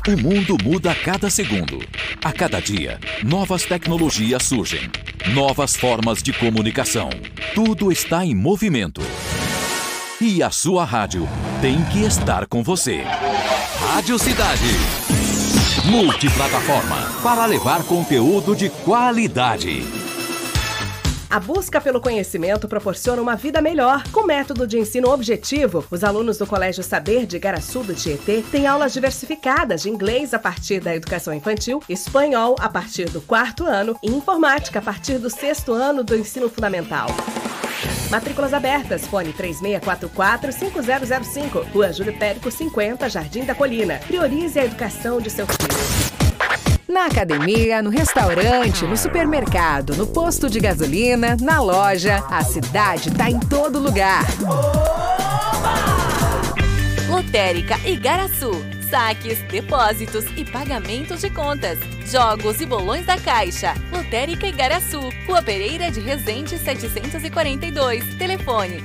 O mundo muda a cada segundo. A cada dia, novas tecnologias surgem. Novas formas de comunicação. Tudo está em movimento. E a sua rádio tem que estar com você. Rádio Cidade. Multiplataforma para levar conteúdo de qualidade. A busca pelo conhecimento proporciona uma vida melhor. Com método de ensino objetivo, os alunos do Colégio Saber de Igaraçu do Tietê têm aulas diversificadas de inglês a partir da educação infantil, espanhol a partir do 4º ano e informática a partir do 6º ano do ensino fundamental. Matrículas abertas, fone 3644-5005, Rua Júlio Périco 50, Jardim da Colina. Priorize a educação de seu filho. Na academia, no restaurante, no supermercado, no posto de gasolina, na loja, a cidade tá em todo lugar. Lotérica Igaraçu. Saques, depósitos e pagamentos de contas. Jogos e bolões da Caixa. Lotérica Igaraçu. Rua Pereira de Resende 742. Telefone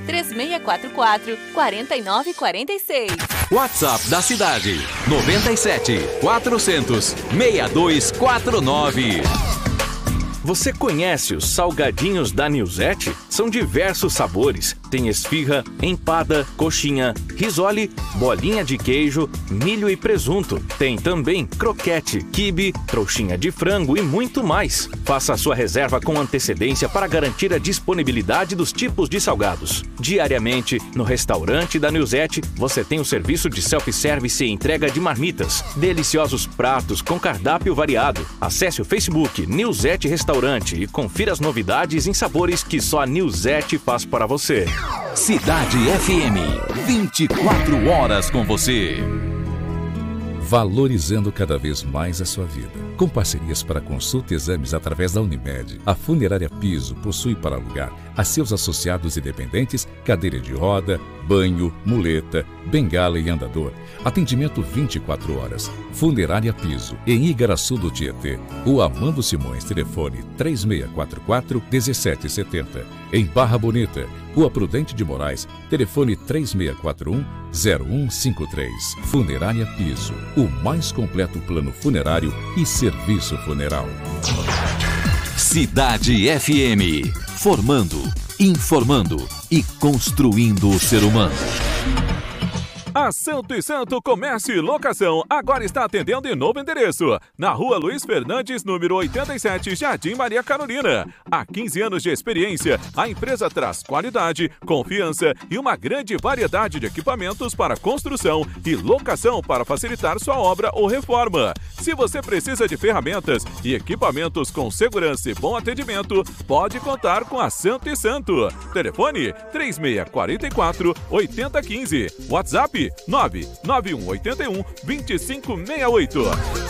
3644-4946. WhatsApp da cidade 97 400 6249. Você conhece os salgadinhos da Nilzete? São diversos sabores. Tem esfirra, empada, coxinha, risole, bolinha de queijo, milho e presunto. Tem também croquete, quibe, trouxinha de frango e muito mais. Faça a sua reserva com antecedência para garantir a disponibilidade dos tipos de salgados. Diariamente, no restaurante da Nilzete, você tem o serviço de self-service e entrega de marmitas. Deliciosos pratos com cardápio variado. Acesse o Facebook Nilzete Restaurante e confira as novidades em sabores que só a Nilzete faz para você. Cidade FM, 24 horas com você. Valorizando cada vez mais a sua vida. Com parcerias para consulta e exames através da Unimed, a Funerária Piso possui para alugar a seus associados e dependentes cadeira de roda, banho, muleta, bengala e andador. Atendimento 24 horas. Funerária Piso, em Igaraçu do Tietê. Rua Amando Simões, telefone 3644-1770. Em Barra Bonita, Rua Prudente de Moraes, telefone 3641-0153. Funerária Piso, o mais completo plano funerário e serviço funeral. Cidade FM, formando, informando e construindo o ser humano. A Santo e Santo Comércio e Locação agora está atendendo em novo endereço, na Rua Luiz Fernandes, número 87, Jardim Maria Carolina. Há 15 anos de experiência, a empresa traz qualidade, confiança e uma grande variedade de equipamentos para construção e locação para facilitar sua obra ou reforma. Se você precisa de ferramentas e equipamentos com segurança e bom atendimento, pode contar com a Santo e Santo. Telefone 3644-8015. WhatsApp 99181-2568.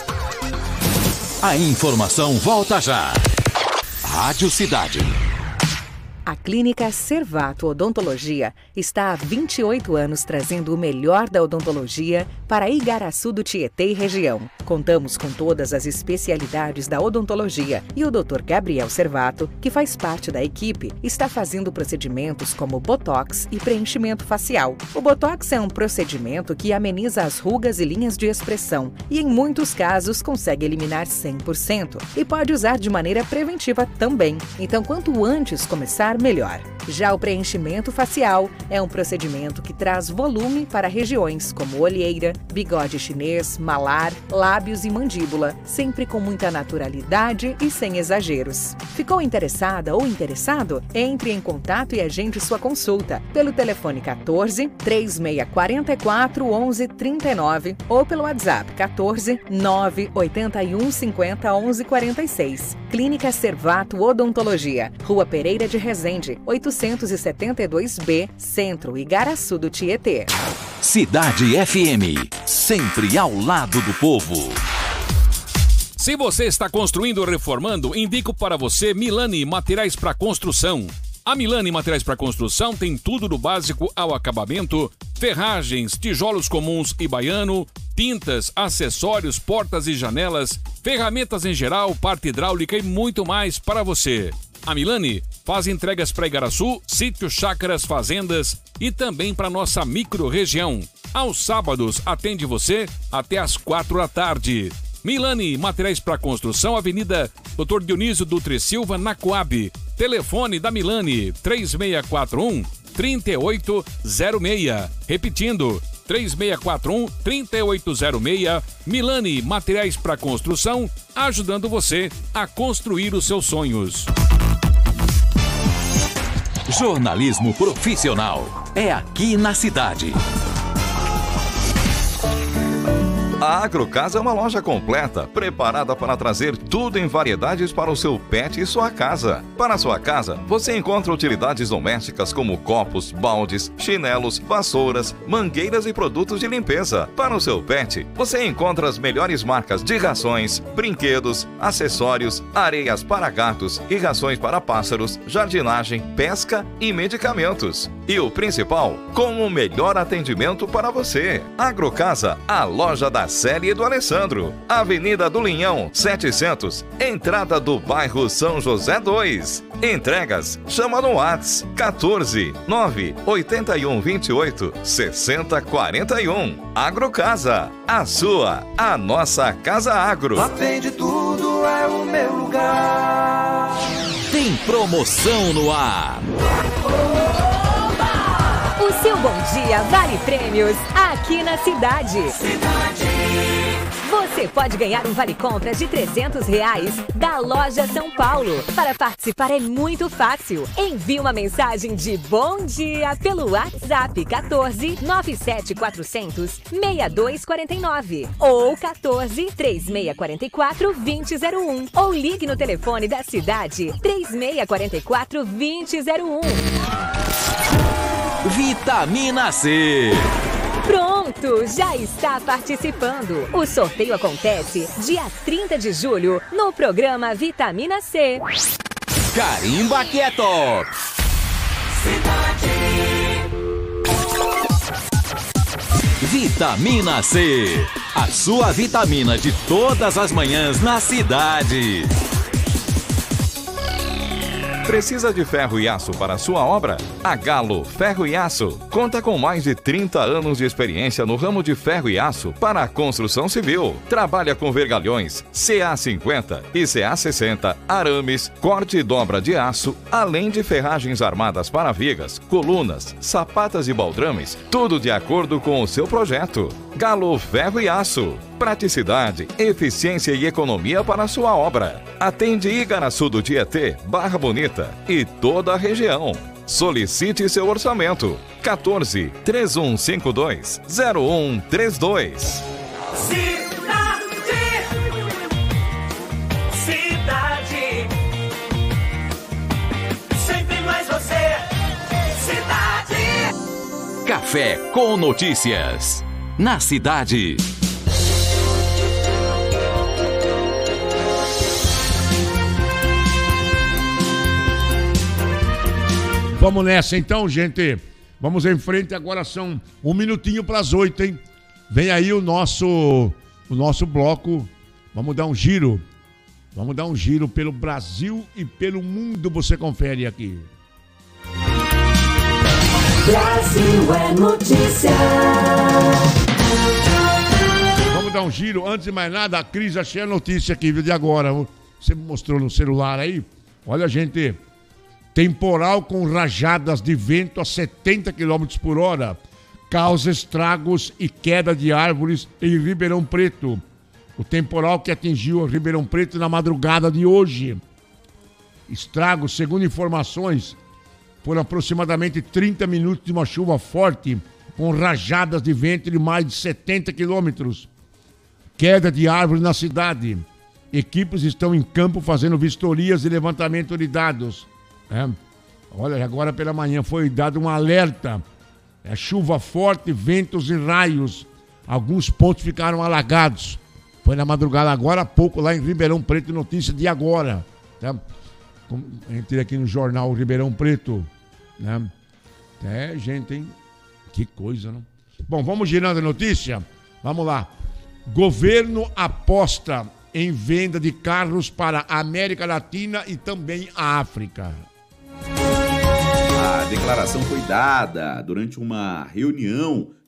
A informação volta já. Rádio Cidade. A Clínica Servato Odontologia está há 28 anos trazendo o melhor da odontologia para Igaraçu do Tietê e região. Contamos com todas as especialidades da odontologia e o Dr. Gabriel Servato, que faz parte da equipe, está fazendo procedimentos como botox e preenchimento facial. O botox é um procedimento que ameniza as rugas e linhas de expressão e, em muitos casos, consegue eliminar 100% e pode usar de maneira preventiva também. Então, quanto antes começar, melhor. Já o preenchimento facial é um procedimento que traz volume para regiões como olheira, bigode chinês, malar, lábios e mandíbula, sempre com muita naturalidade e sem exageros. Ficou interessada ou interessado? Entre em contato e agende sua consulta pelo telefone 14 3644 1139 ou pelo WhatsApp 14 981 50 11 46. Clínica Servato Odontologia, Rua Pereira de Resende, 872B, Centro, Igaraçu do Tietê. Cidade FM, sempre ao lado do povo. Se você está construindo ou reformando, indico para você Milani Materiais para Construção. A Milani Materiais para Construção tem tudo do básico ao acabamento: ferragens, tijolos comuns e baiano, tintas, acessórios, portas e janelas, ferramentas em geral, parte hidráulica e muito mais para você. A Milani faz entregas para Igaraçu, sítios, chácaras, fazendas e também para nossa micro-região. Aos sábados, atende você até às 4 da tarde. Milani Materiais para Construção, Avenida Dr. Dionísio Dutre Silva, na Coab. Telefone da Milani, 3641-3806. Repetindo, 3641-3806. Milani Materiais para Construção, ajudando você a construir os seus sonhos. Jornalismo profissional é aqui na cidade. A Agrocasa é uma loja completa, preparada para trazer tudo em variedades para o seu pet e sua casa. Para a sua casa, você encontra utilidades domésticas como copos, baldes, chinelos, vassouras, mangueiras e produtos de limpeza. Para o seu pet, você encontra as melhores marcas de rações, brinquedos, acessórios, areias para gatos e rações para pássaros, jardinagem, pesca e medicamentos. E o principal, com o melhor atendimento para você. Agrocasa, a loja da Célia e do Alessandro. Avenida do Linhão, 700, entrada do bairro São José 2. Entregas, chama no WhatsApp 14 981 28 60 41. Agrocasa, a sua, a nossa Casa Agro. Lá de tudo é o meu lugar. Tem promoção no ar. O seu bom dia vale prêmios aqui na cidade. Você pode ganhar um vale compras de R$300 da Loja São Paulo. Para participar é muito fácil. Envie uma mensagem de bom dia pelo WhatsApp 14 97400 6249 ou 14 3644 2001 ou ligue no telefone da cidade 3644 2001. Vitamina C. Pronto, já está participando. O sorteio acontece dia 30 de julho no programa Vitamina C. Carimba que é top. Vitamina C. A sua vitamina de todas as manhãs na cidade. Precisa de ferro e aço para a sua obra? A Galo Ferro e Aço conta com mais de 30 anos de experiência no ramo de ferro e aço para a construção civil. Trabalha com vergalhões CA50 e CA60, arames, corte e dobra de aço, além de ferragens armadas para vigas, colunas, sapatas e baldrames, tudo de acordo com o seu projeto. Galo Ferro e Aço. Praticidade, eficiência e economia para a sua obra. Atende Igaraçu do Tietê, Barra Bonita e toda a região. Solicite seu orçamento. 14 3152 0132. Cidade. Sempre mais você. Cidade. Café com notícias. Na cidade. Vamos nessa então, gente. Vamos em frente, agora são 1 minutinho para as 8, hein? Vem aí o nosso bloco. Vamos dar um giro. Vamos dar um giro pelo Brasil e pelo mundo, você confere aqui. Brasil é notícia. Vamos dar um giro. Antes de mais nada, a Cris, achei a notícia aqui de agora. Você me mostrou no celular aí. Olha, gente. Temporal com rajadas de vento a 70 km por hora causa estragos e queda de árvores em Ribeirão Preto. O temporal que atingiu Ribeirão Preto na madrugada de hoje. Estragos, segundo informações, foram aproximadamente 30 minutos de uma chuva forte com rajadas de vento de mais de 70 quilômetros. Queda de árvores na cidade. Equipes estão em campo fazendo vistorias e levantamento de dados. Olha, agora pela manhã foi dado um alerta. Chuva forte, ventos e raios. Alguns pontos ficaram alagados. Foi na madrugada agora há pouco lá em Ribeirão Preto, notícia de agora. Entrei aqui no jornal Ribeirão Preto. Gente, hein? Que coisa, não? Bom, vamos girando a notícia? Vamos lá. Governo aposta em venda de carros para a América Latina e também a África. A declaração foi dada durante uma reunião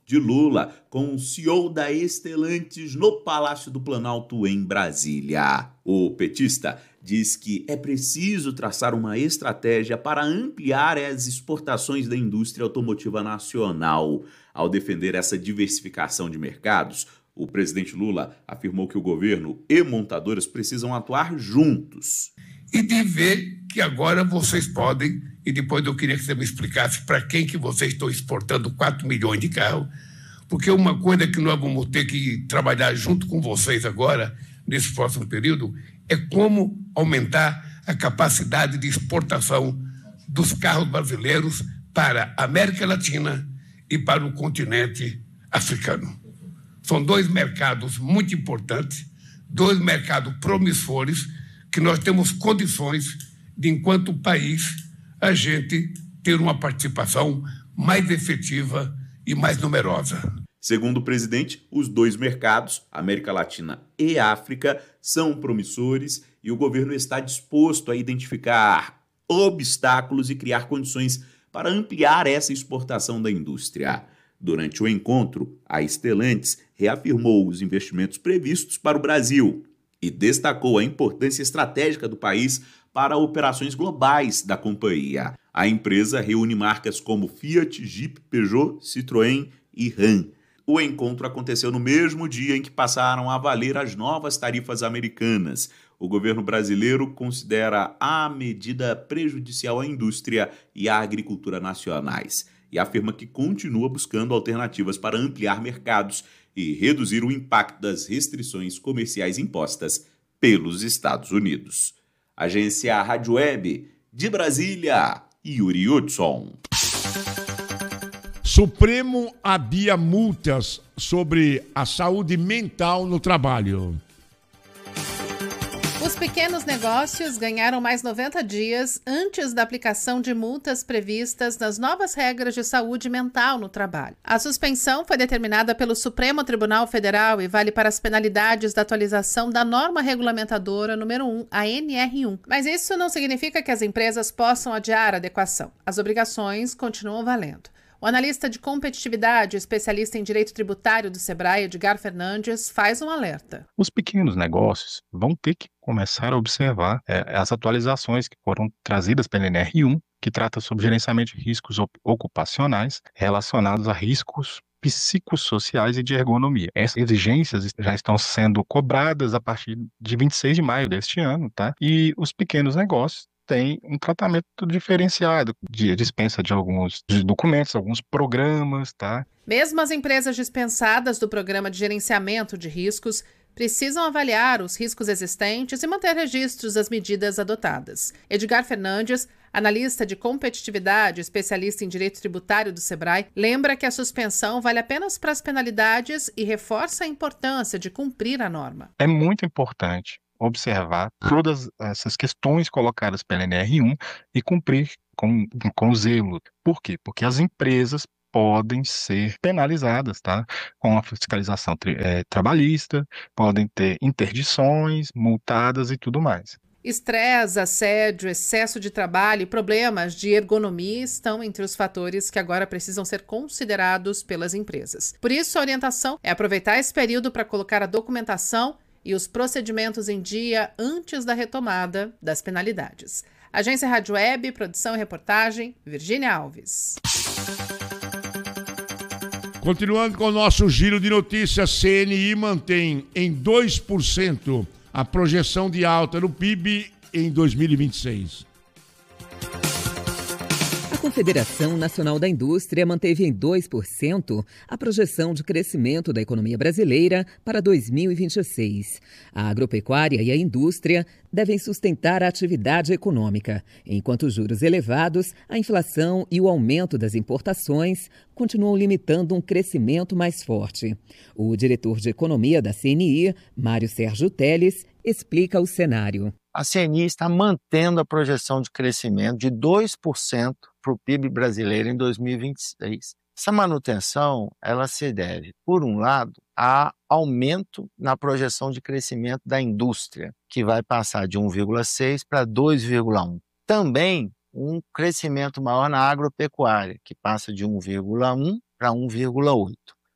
de Lula com o CEO da Stellantis no Palácio do Planalto, em Brasília. O petista diz que é preciso traçar uma estratégia para ampliar as exportações da indústria automotiva nacional. Ao defender essa diversificação de mercados, o presidente Lula afirmou que o governo e montadoras precisam atuar juntos. E de ver que agora vocês podem, e depois eu queria que você me explicasse para quem que vocês estão exportando 4 milhões de carros, porque uma coisa que nós vamos ter que trabalhar junto com vocês agora, nesse próximo período, é como aumentar a capacidade de exportação dos carros brasileiros para a América Latina e para o continente africano. São dois mercados muito importantes, dois mercados promissores, que nós temos condições de, enquanto país, a gente ter uma participação mais efetiva e mais numerosa. Segundo o presidente, os dois mercados, América Latina e África, são promissores e o governo está disposto a identificar obstáculos e criar condições para ampliar essa exportação da indústria. Durante o encontro, a Stellantis reafirmou os investimentos previstos para o Brasil e destacou a importância estratégica do país para operações globais da companhia. A empresa reúne marcas como Fiat, Jeep, Peugeot, Citroën e Ram. O encontro aconteceu no mesmo dia em que passaram a valer as novas tarifas americanas. O governo brasileiro considera a medida prejudicial à indústria e à agricultura nacionais e afirma que continua buscando alternativas para ampliar mercados e reduzir o impacto das restrições comerciais impostas pelos Estados Unidos. Agência Rádio Web de Brasília, Yuri Hudson. Supremo adia multas sobre a saúde mental no trabalho. Os pequenos negócios ganharam mais 90 dias antes da aplicação de multas previstas nas novas regras de saúde mental no trabalho. A suspensão foi determinada pelo Supremo Tribunal Federal e vale para as penalidades da atualização da norma regulamentadora número 1, a NR1. Mas isso não significa que as empresas possam adiar a adequação. As obrigações continuam valendo. O analista de competitividade, especialista em direito tributário do Sebrae, Edgar Fernandes, faz um alerta. Os pequenos negócios vão ter que começar a observar as atualizações que foram trazidas pela NR1, que trata sobre gerenciamento de riscos ocupacionais relacionados a riscos psicossociais e de ergonomia. Essas exigências já estão sendo cobradas a partir de 26 de maio deste ano, tá? E os pequenos negócios tem um tratamento diferenciado de dispensa de alguns documentos, alguns programas, tá? Mesmo as empresas dispensadas do programa de gerenciamento de riscos precisam avaliar os riscos existentes e manter registros das medidas adotadas. Edgar Fernandes, analista de competitividade, especialista em direito tributário do Sebrae, lembra que a suspensão vale apenas para as penalidades e reforça a importância de cumprir a norma. É muito importante observar todas essas questões colocadas pela NR1 e cumprir com zelo. Por quê? Porque as empresas podem ser penalizadas, tá? Com a fiscalização trabalhista, podem ter interdições, multadas e tudo mais. Estresse, assédio, excesso de trabalho e problemas de ergonomia estão entre os fatores que agora precisam ser considerados pelas empresas. Por isso, a orientação é aproveitar esse período para colocar a documentação e os procedimentos em dia antes da retomada das penalidades. Agência Rádio Web, produção e reportagem, Virgínia Alves. Continuando com o nosso giro de notícias, CNI mantém em 2% a projeção de alta no PIB em 2026. A Confederação Nacional da Indústria manteve em 2% a projeção de crescimento da economia brasileira para 2026. A agropecuária e a indústria devem sustentar a atividade econômica, enquanto os juros elevados, a inflação e o aumento das importações continuam limitando um crescimento mais forte. O diretor de economia da CNI, Mário Sérgio Teles, explica o cenário. A CNI está mantendo a projeção de crescimento de 2% para o PIB brasileiro em 2026. Essa manutenção ela se deve, por um lado, a aumento na projeção de crescimento da indústria, que vai passar de 1,6 para 2,1. Também um crescimento maior na agropecuária, que passa de 1,1 para 1,8.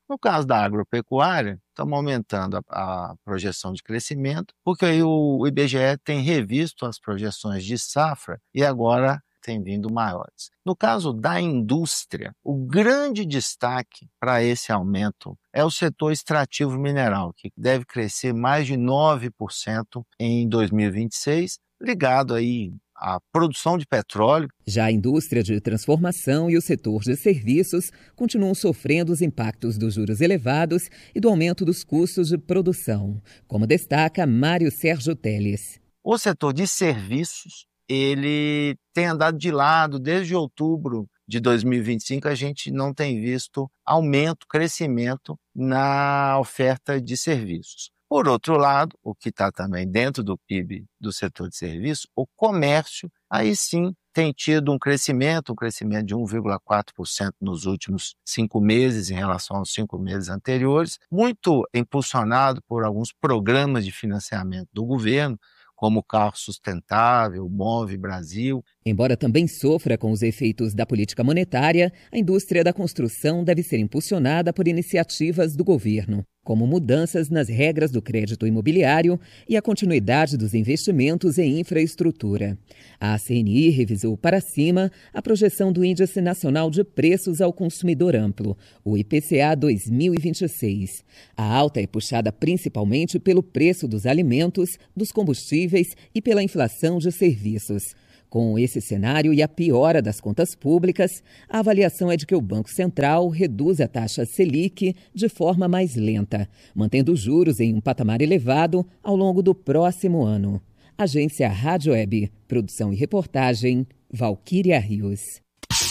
No caso da agropecuária, estamos aumentando a projeção de crescimento, porque aí o IBGE tem revisto as projeções de safra e agora tem vindo maiores. No caso da indústria, o grande destaque para esse aumento é o setor extrativo mineral, que deve crescer mais de 9% em 2026, ligado aí à produção de petróleo. Já a indústria de transformação e o setor de serviços continuam sofrendo os impactos dos juros elevados e do aumento dos custos de produção, como destaca Mário Sérgio Teles. O setor de serviços, ele tem andado de lado. Desde outubro de 2025, a gente não tem visto aumento, crescimento na oferta de serviços. Por outro lado, o que está também dentro do PIB do setor de serviços, o comércio, aí sim tem tido um crescimento de 1,4% nos últimos 5 meses em relação aos 5 meses anteriores, muito impulsionado por alguns programas de financiamento do governo, como o Carro Sustentável, o Move Brasil. Embora também sofra com os efeitos da política monetária, a indústria da construção deve ser impulsionada por iniciativas do governo, como mudanças nas regras do crédito imobiliário e a continuidade dos investimentos em infraestrutura. A CNI revisou para cima a projeção do Índice Nacional de Preços ao Consumidor Amplo, o IPCA 2026. A alta é puxada principalmente pelo preço dos alimentos, dos combustíveis e pela inflação de serviços. Com esse cenário e a piora das contas públicas, a avaliação é de que o Banco Central reduz a taxa Selic de forma mais lenta, mantendo os juros em um patamar elevado ao longo do próximo ano. Agência Rádio Web, produção e reportagem, Valquíria Rios.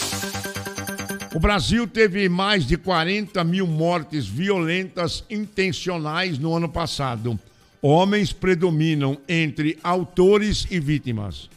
O Brasil teve mais de 40 mil mortes violentas intencionais no ano passado. Homens predominam entre autores e vítimas.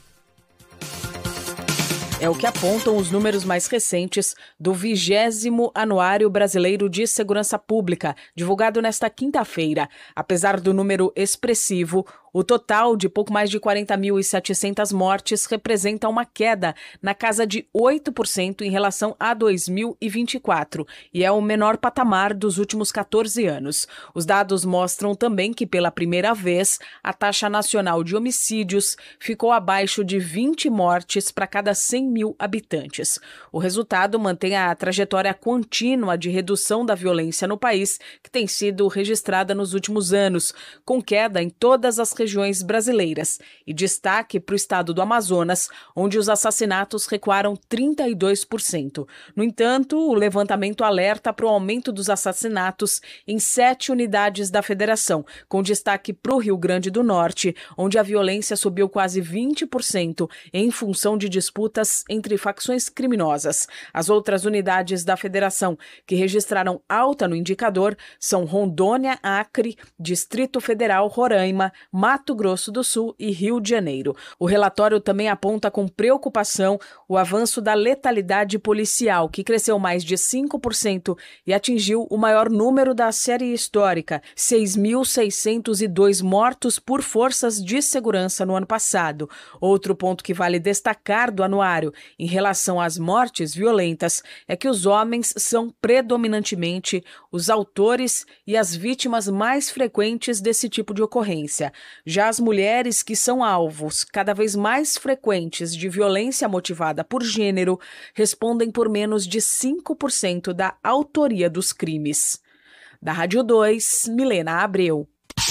É o que apontam os números mais recentes do 20º Anuário Brasileiro de Segurança Pública, divulgado nesta quinta-feira. Apesar do número expressivo, o total de pouco mais de 40.700 mortes representa uma queda na casa de 8% em relação a 2024 e é o menor patamar dos últimos 14 anos. Os dados mostram também que, pela primeira vez, a taxa nacional de homicídios ficou abaixo de 20 mortes para cada 100 mil habitantes. O resultado mantém a trajetória contínua de redução da violência no país, que tem sido registrada nos últimos anos, com queda em todas as regiões brasileiras, e destaque para o estado do Amazonas, onde os assassinatos recuaram 32%. No entanto, o levantamento alerta para o aumento dos assassinatos em 7 unidades da federação, com destaque para o Rio Grande do Norte, onde a violência subiu quase 20% em função de disputas entre facções criminosas. As outras unidades da federação que registraram alta no indicador são Rondônia, Acre, Distrito Federal, Roraima, Mato Grosso do Sul e Rio de Janeiro. O relatório também aponta com preocupação o avanço da letalidade policial, que cresceu mais de 5% e atingiu o maior número da série histórica, 6.602 mortos por forças de segurança no ano passado. Outro ponto que vale destacar do anuário em relação às mortes violentas é que os homens são predominantemente os autores e as vítimas mais frequentes desse tipo de ocorrência. Já as mulheres, que são alvos cada vez mais frequentes de violência motivada por gênero, respondem por menos de 5% da autoria dos crimes. Da Rádio 2, Milena Abreu.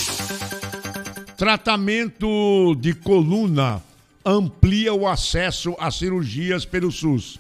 Tratamento de coluna amplia o acesso a cirurgias pelo SUS.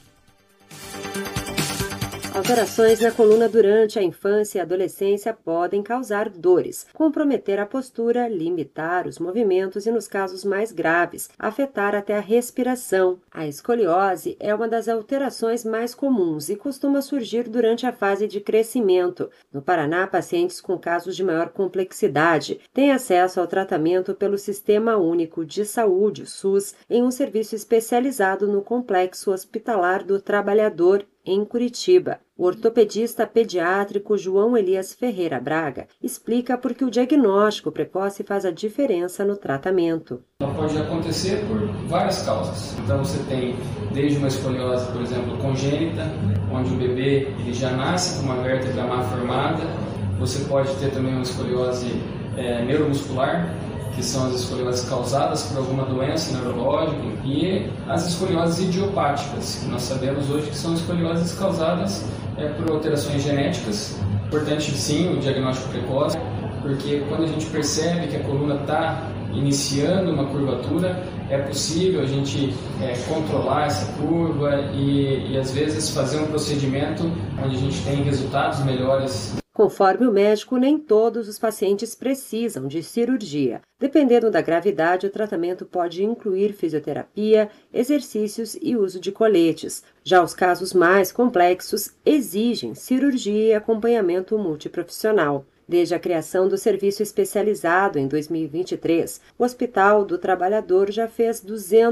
Alterações na coluna durante a infância e adolescência podem causar dores, comprometer a postura, limitar os movimentos e, nos casos mais graves, afetar até a respiração. A escoliose é uma das alterações mais comuns e costuma surgir durante a fase de crescimento. No Paraná, pacientes com casos de maior complexidade têm acesso ao tratamento pelo Sistema Único de Saúde, SUS, em um serviço especializado no Complexo Hospitalar do Trabalhador. em Curitiba. O ortopedista pediátrico João Elias Ferreira Braga explica por que o diagnóstico precoce faz a diferença no tratamento. Então pode acontecer por várias causas. Então você tem desde uma escoliose, por exemplo, congênita, onde o bebê ele já nasce com uma vértebra má formada. Você pode ter também uma escoliose neuromuscular, que são as escolioses causadas por alguma doença neurológica, e as escolioses idiopáticas, que nós sabemos hoje que são escolioses causadas por alterações genéticas. Importante sim o diagnóstico precoce, porque quando a gente percebe que a coluna está iniciando uma curvatura, é possível a gente controlar essa curva e às vezes fazer um procedimento onde a gente tem resultados melhores. Conforme o médico, nem todos os pacientes precisam de cirurgia. Dependendo da gravidade, o tratamento pode incluir fisioterapia, exercícios e uso de coletes. Já os casos mais complexos exigem cirurgia e acompanhamento multiprofissional. Desde a criação do serviço especializado em 2023, o Hospital do Trabalhador já fez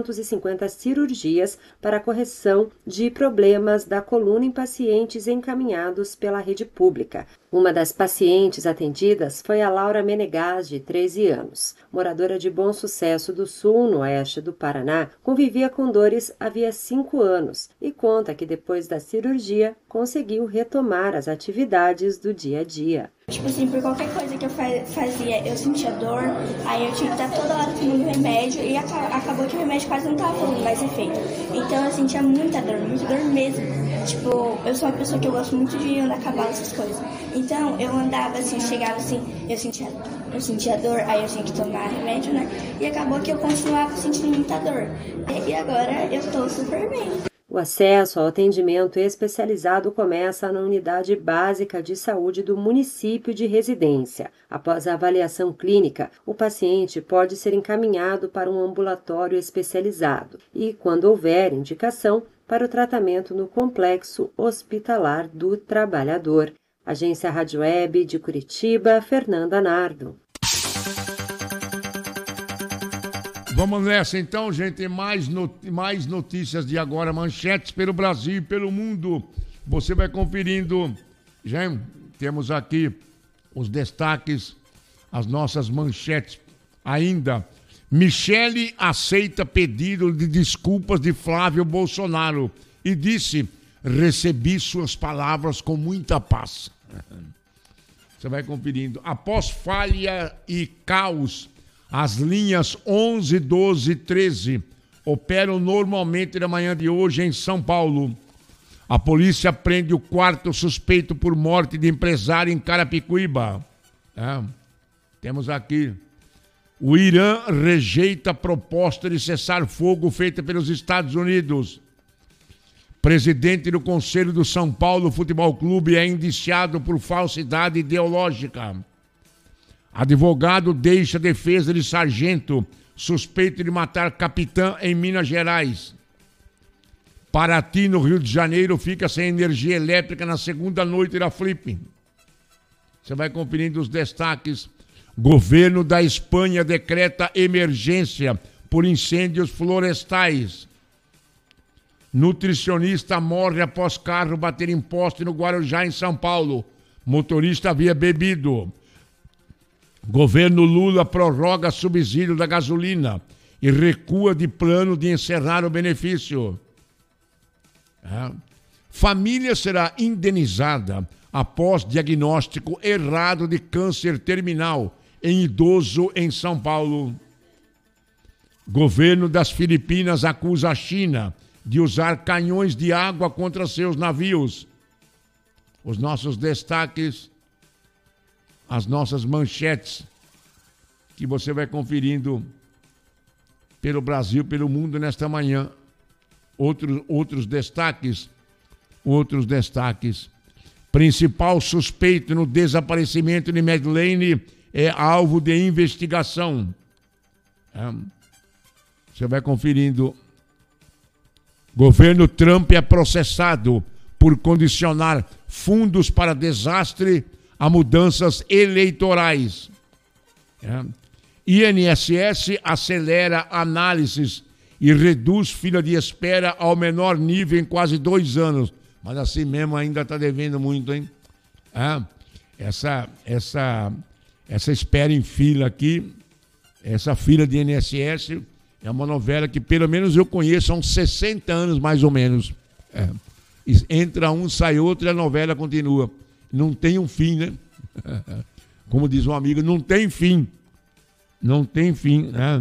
250 cirurgias para a correção de problemas da coluna em pacientes encaminhados pela rede pública. Uma das pacientes atendidas foi a Laura Menegaz, de 13 anos. Moradora de Bom Sucesso do Sul, no oeste do Paraná, convivia com dores havia 5 anos e conta que depois da cirurgia conseguiu retomar as atividades do dia a dia. Tipo assim, por qualquer coisa que eu fazia, eu sentia dor, aí eu tinha que estar toda hora tomando remédio e acabou que o remédio quase não estava fazendo mais efeito. Então eu sentia muita dor mesmo. Tipo, eu sou uma pessoa que eu gosto muito de andar a cavalo, essas coisas. Então eu andava assim, chegava assim, eu sentia dor, aí eu tinha que tomar remédio, né? E acabou que eu continuava sentindo muita dor. E agora eu tô super bem. O acesso ao atendimento especializado começa na unidade básica de saúde do município de residência. Após a avaliação clínica, o paciente pode ser encaminhado para um ambulatório especializado e, quando houver indicação, para o tratamento no Complexo Hospitalar do Trabalhador. Agência Rádio Web de Curitiba, Fernanda Nardo. Vamos nessa então, gente. Mais notícias de agora, manchetes pelo Brasil e pelo mundo. Você vai conferindo. Já temos aqui os destaques, as nossas manchetes ainda. Michele aceita pedido de desculpas de Flávio Bolsonaro e disse: recebi suas palavras com muita paz. Você vai conferindo. Após falha e caos, as linhas 11, 12 e 13 operam normalmente na manhã de hoje em São Paulo. A polícia prende o 4º suspeito por morte de empresário em Carapicuíba. Temos aqui. O Irã rejeita a proposta de cessar fogo feita pelos Estados Unidos. Presidente do Conselho do São Paulo Futebol Clube é indiciado por falsidade ideológica. Advogado deixa a defesa de sargento suspeito de matar capitã em Minas Gerais. Paraty, no Rio de Janeiro, fica sem energia elétrica na segunda noite da Flip. Você vai conferindo os destaques. Governo da Espanha decreta emergência por incêndios florestais. Nutricionista morre após carro bater em poste no Guarujá, em São Paulo. Motorista havia bebido. Governo Lula prorroga subsídio da gasolina e recua de plano de encerrar o benefício. Família será indenizada após diagnóstico errado de câncer terminal em idoso em São Paulo. Governo das Filipinas acusa a China de usar canhões de água contra seus navios. Os nossos destaques, as nossas manchetes, que você vai conferindo pelo Brasil, pelo mundo nesta manhã. Outros destaques. Principal suspeito no desaparecimento de Madeleine é alvo de investigação. Você vai conferindo. Governo Trump é processado por condicionar fundos para desastre a mudanças eleitorais. INSS acelera análises e reduz fila de espera ao menor nível em quase 2 anos. Mas assim mesmo ainda está devendo muito, hein? Essa espera em fila aqui, essa fila de INSS, é uma novela que pelo menos eu conheço há uns 60 anos, mais ou menos. Entra um, sai outro e a novela continua. Não tem um fim, né? Como diz um amigo, não tem fim. Não tem fim, né?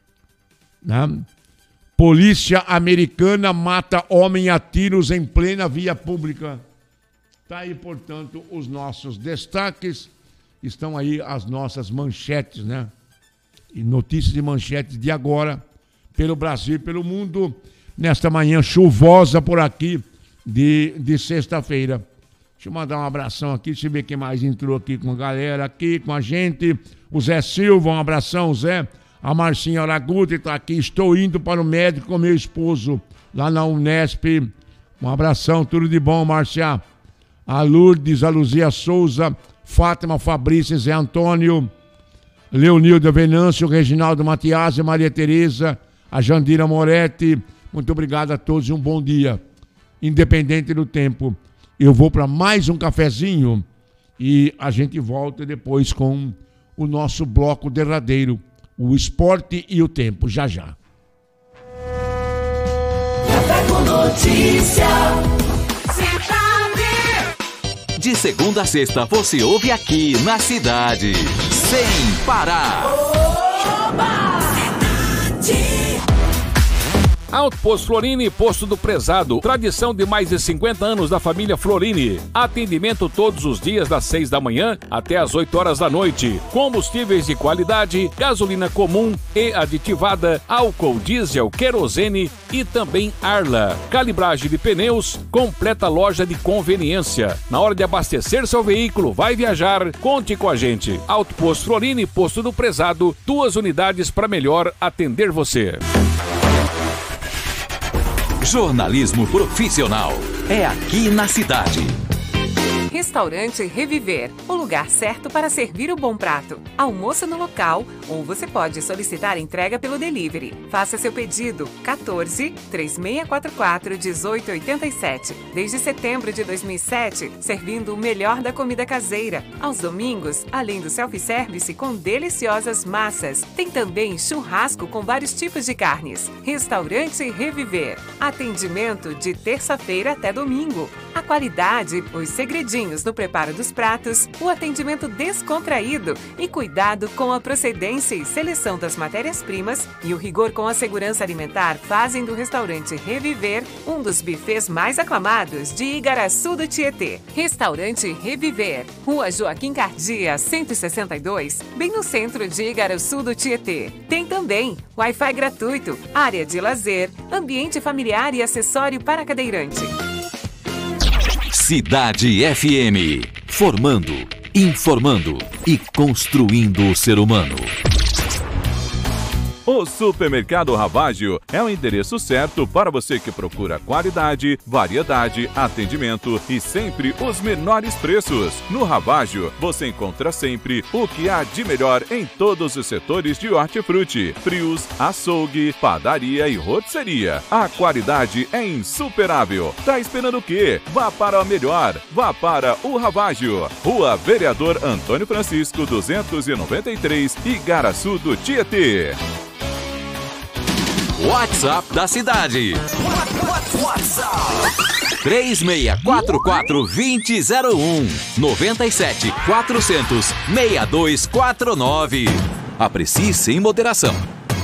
Polícia americana mata homem a tiros em plena via pública. Tá aí, portanto, os nossos destaques. Estão aí as nossas manchetes, né? E notícias e manchetes de agora, pelo Brasil e pelo mundo, nesta manhã chuvosa por aqui de sexta-feira. Deixa eu mandar um abração aqui, deixa eu ver quem mais entrou aqui com a galera, aqui com a gente. O Zé Silva, um abração, Zé. A Marcinha Araguti está aqui. Estou indo para o médico com meu esposo, lá na Unesp. Um abração, tudo de bom, Marcia. A Lourdes, a Luzia Souza, Fátima Fabrício, Zé Antônio, Leonildo Venâncio, Reginaldo Matias, Maria Tereza, a Jandira Moretti. Muito obrigado a todos e um bom dia. Independente do tempo. Eu vou para mais um cafezinho e a gente volta depois com o nosso bloco derradeiro, o esporte e o tempo, já já. Café com notícia. De segunda a sexta você ouve aqui na cidade, sem parar. Alto Posto Florini, Posto do Prezado. Tradição de mais de 50 anos da família Florini. Atendimento todos os dias das 6 da manhã até as 8 horas da noite. Combustíveis de qualidade, gasolina comum e aditivada, álcool, diesel, querosene e também Arla. Calibragem de pneus, completa loja de conveniência. Na hora de abastecer seu veículo, vai viajar, conte com a gente. Alto Posto Florini, Posto do Prezado. 2 unidades para melhor atender você. Jornalismo profissional é aqui na cidade. Restaurante Reviver, o lugar certo para servir o bom prato. Almoço no local, ou você pode solicitar entrega pelo delivery. Faça seu pedido 14-3644-1887. Desde setembro de 2007, servindo o melhor da comida caseira. Aos domingos, além do self-service com deliciosas massas, tem também churrasco com vários tipos de carnes. Restaurante Reviver. Atendimento de terça-feira até domingo. A qualidade, os segredinhos no preparo dos pratos, o atendimento descontraído e cuidado com a procedência e seleção das matérias-primas e o rigor com a segurança alimentar fazem do restaurante Reviver um dos bufês mais aclamados de Igaraçu do Tietê. Restaurante Reviver, Rua Joaquim Cardia, 162, bem no centro de Igaraçu do Tietê. Tem também Wi-Fi gratuito, área de lazer, ambiente familiar e acessório para cadeirante. Cidade FM, formando, informando e construindo o ser humano. O Supermercado Ravaggio é o endereço certo para você que procura qualidade, variedade, atendimento e sempre os menores preços. No Ravaggio, você encontra sempre o que há de melhor em todos os setores de hortifruti, frios, açougue, padaria e rotisseria. A qualidade é insuperável. Tá esperando o quê? Vá para o melhor. Vá para o Ravaggio. Rua Vereador Antônio Francisco, 293, Igaraçu do Tietê. WhatsApp da cidade. 3644-2001 97 400 6249. Aprecie sem moderação.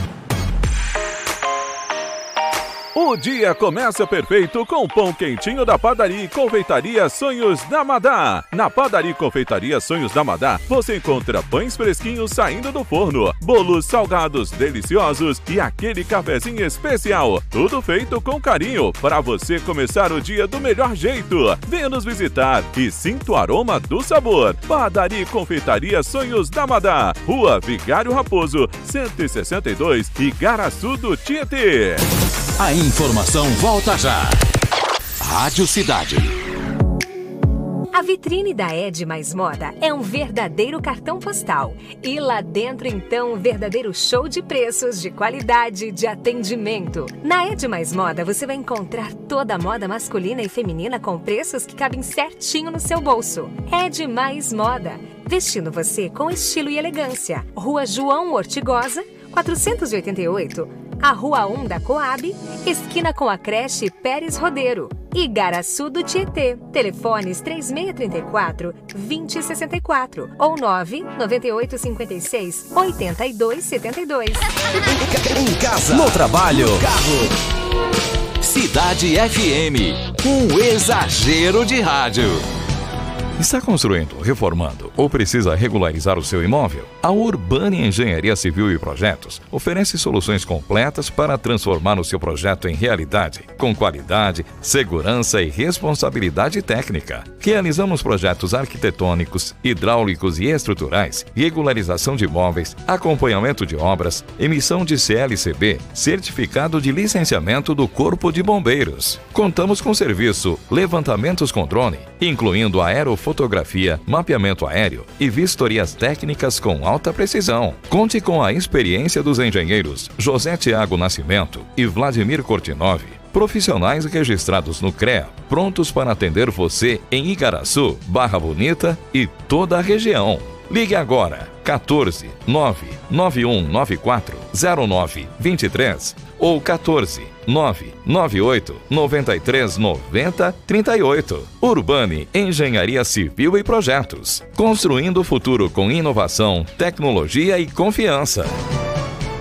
O dia começa perfeito com o pão quentinho da Padaria e Confeitaria Sonhos da Madá. Na Padaria e Confeitaria Sonhos da Madá, você encontra pães fresquinhos saindo do forno, bolos salgados deliciosos e aquele cafezinho especial. Tudo feito com carinho para você começar o dia do melhor jeito. Venha nos visitar e sinta o aroma do sabor. Padaria e Confeitaria Sonhos da Madá, Rua Vigário Raposo, 162, Igaraçu do Tietê. A informação volta já. Rádio Cidade. A vitrine da Ed Mais Moda é um verdadeiro cartão postal. E lá dentro, então, um verdadeiro show de preços, de qualidade, de atendimento. Na Ed Mais Moda, você vai encontrar toda a moda masculina e feminina com preços que cabem certinho no seu bolso. Ed Mais Moda, vestindo você com estilo e elegância. Rua João Ortigosa, 488, a Rua 1 da Coab, esquina com a creche Pérez Rodeiro. Igaraçu do Tietê. Telefones 3634-2064 ou 99856-8272. Em casa, no trabalho, no carro. Cidade FM, um exagero de rádio. Está construindo, reformando ou precisa regularizar o seu imóvel? A Urbani Engenharia Civil e Projetos oferece soluções completas para transformar o seu projeto em realidade, com qualidade, segurança e responsabilidade técnica. Realizamos projetos arquitetônicos, hidráulicos e estruturais, regularização de imóveis, acompanhamento de obras, emissão de CLCB, certificado de licenciamento do Corpo de Bombeiros. Contamos com serviço levantamentos com drone, incluindo aerofotografia, mapeamento aéreo e vistorias técnicas com alta precisão. Conte com a experiência dos engenheiros José Tiago Nascimento e Vladimir Kortinov, profissionais registrados no CREA, prontos para atender você em Igaraçu, Barra Bonita e toda a região. Ligue agora, 14 99194 0923 ou 14 998 93 90 38. Urbani Engenharia Civil e Projetos. Construindo o futuro com inovação, tecnologia e confiança.